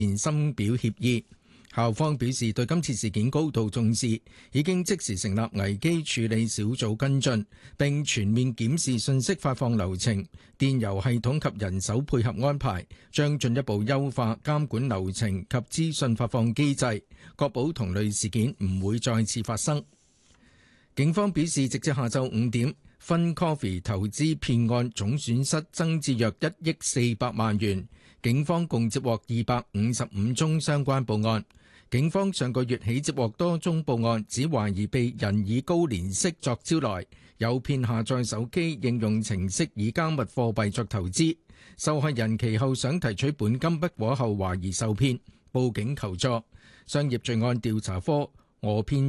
前深表歉意。校方表示對今次事件高度重視，已經即時成立危機處理小組跟進，並全面檢視信息發放流程、電郵系統及人手配合安排，將進一步優化監管流程及資訊發放機制，確保同類事件唔會再次發生。警方表示，直至下晝5點，FunCoffee 投資騙案總損失增至約1億400萬元。警方共接獲255宗相關報案。警方上個月起接獲多宗報案，指懷疑被人以高年息作招來，誘騙下載手機應用程式以加密貨幣作投資。受害人其後想提取本金不果後，懷疑受騙，報警求助。商業罪案調查科訛騙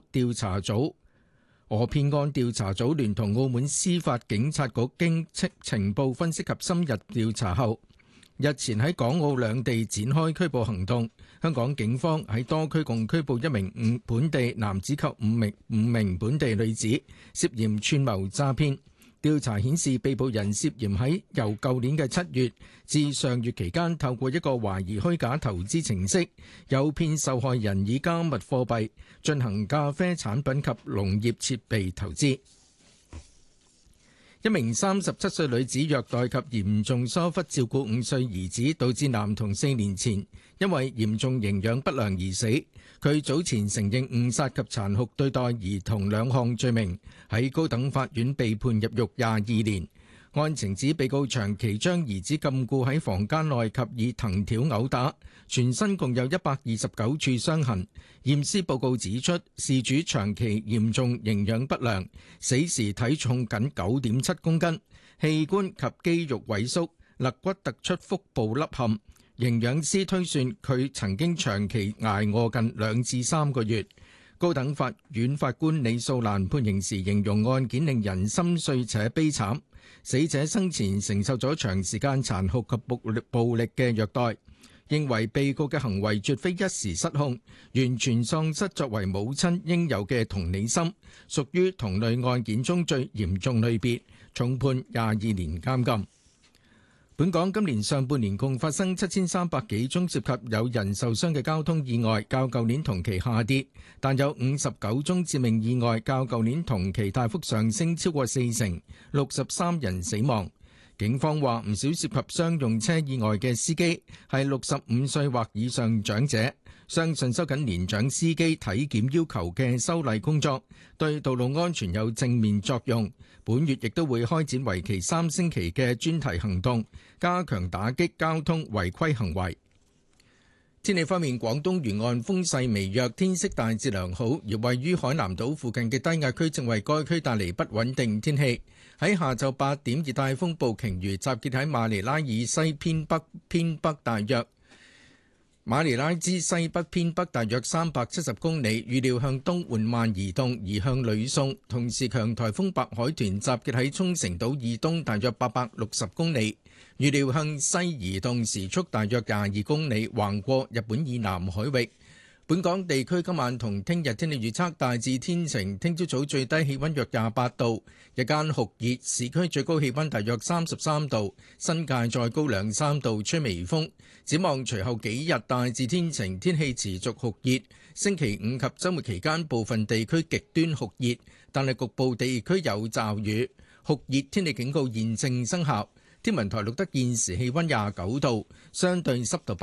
案調查組聯同澳門司法警察局經情報分析及深入調查後，日前喺港澳兩地展開拘捕行動。香港警方喺多區共拘捕1名本地男子及5名本地女子，涉嫌串謀詐騙。調查顯示，被捕人涉嫌喺由舊年嘅7月至上月期間，透過一個懷疑虛假投資程式，誘騙受害人以加密貨幣進行咖啡產品及農業設備投資。一名37歲女子虐待及嚴重疏忽照顧5歲兒子，導致男童4年前因為嚴重營養不良而死。佢早前承認誤殺及殘酷對待兒童2項罪名，喺高等法院被判入獄22年。案情指被告長期將兒子禁錮喺房間內及以藤條毆打，全身共有129處傷痕。驗屍報告指出，事主長期嚴重營養不良，死時體重僅9.7公斤，器官及肌肉萎縮，肋骨突出腹部凹陷。營養師推算佢曾經長期捱餓近2至3個月。高等法院法官李素蘭判刑時形容案件令人心碎且悲慘，死者生前承受咗長時間殘酷及暴力嘅虐待，認為被告嘅行為絕非一時失控，完全喪失作為母親應有嘅同理心，屬於同類案件中最嚴重類別，重判22年監禁。本港今年上半年共發生7300幾宗涉及有人受傷嘅交通意外，較舊年同期下跌，但有59宗致命意外，較舊年同期大幅上升超過40%， 63人死亡。警方話唔少涉及商用車意外嘅司機係65歲或以上長者，相信收緊年長司機體檢要求嘅修例工作對道路安全有正面作用。本月亦都會開展為期3星期嘅專題行動，加強打擊交通違規行為。天氣方面，廣東沿岸風勢微弱，天色大致良好，而位於海南島附近嘅低壓區正為該區帶嚟不穩定天氣。喺下晝8點，熱帶風暴鯨魚集結喺馬尼拉以西偏北大約馬尼拉之西北偏北大約370公里，預料向東緩慢移動，移向呂宋。同時，強颱風白海豚集結喺沖繩島以東大約860公里，預料向西移動，時速大約22公里，橫過日本以南海域。本港地區今晚同聽日天氣預測大致天晴，聽朝早最低氣溫約28度，日間酷熱，市區最高氣溫大約33度，新界再高2-3度，吹微風。展望隨後幾日大致天晴，天氣持續酷熱。星期5及週末期間部分地區極端酷熱，但係局部地區有驟雨。酷熱天氣警告現正生效。天文台錄得現時氣溫29度，相對濕度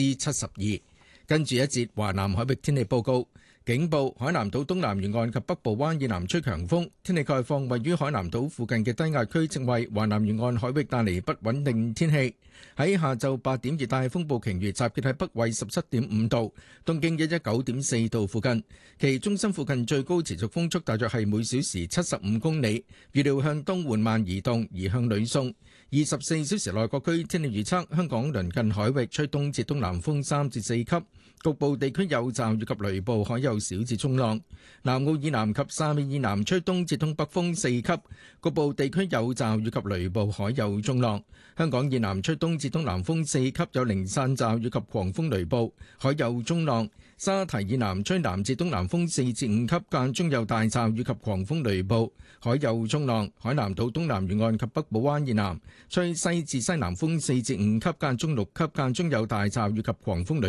72%。跟住一節華南海域天氣報告，警報：海南島東南沿岸及北部灣以南吹強風。天氣概況：位於海南島附近嘅低壓區正為華南沿岸海域帶嚟不穩定天氣。喺下晝8點，熱帶風暴鯨魚集結喺北緯17.5度、東經119.4度附近，其中心附近最高持續風速大約係每小時75公里，預料向東緩慢移動，移向呂宋。24小時內各區天氣預測：香港鄰近海域吹東至東南風3至4級，局部地區有驟雨及雷暴，海有小至中浪。南澳以南及沙尾以南吹東至東北風4級，局部地區有驟雨及雷暴，海有中浪。香港以南吹東至東南風4級，有零散驟雨及狂風雷暴，海有中浪。沙堤以南吹南至東南風4至5級，間中有大驟雨及狂風雷暴，海有中浪。海南島東南沿岸及北部灣以南吹西至西南風4至5級，間中6級，間中有大驟雨及狂風雷。